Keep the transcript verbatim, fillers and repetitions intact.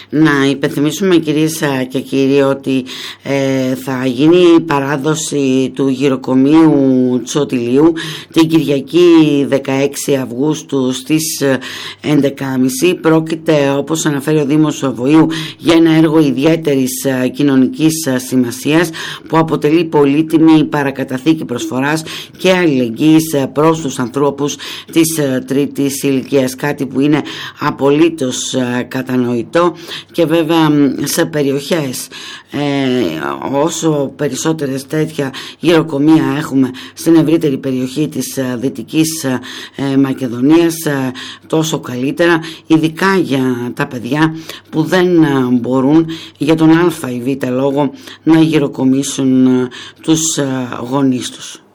Να υπενθυμίσουμε, κυρίες και κύριοι, ότι ε, θα γίνει η παράδοση του γυροκομείου Τσοτηλίου την Κυριακή δεκαέξι Αυγούστου στις έντεκα και μισή. Πρόκειται, όπως αναφέρει ο Δήμος Βοηού, για ένα έργο ιδιαίτερης κοινωνικής σημασίας που αποτελεί πολύτιμη παρακαταθήκη προσφοράς και αλληλεγγύης προς τους ανθρώπους της τρίτης ηλικίας, κάτι που είναι απολύτως κατανοητό. Και βέβαια σε περιοχές ε, όσο περισσότερες τέτοια γυροκομεία έχουμε στην ευρύτερη περιοχή της Δυτικής ε, Μακεδονίας, ε, τόσο καλύτερα, ειδικά για τα παιδιά που δεν μπορούν για τον α ή β λόγο να γυροκομίσουν ε, τους ε, γονείς τους.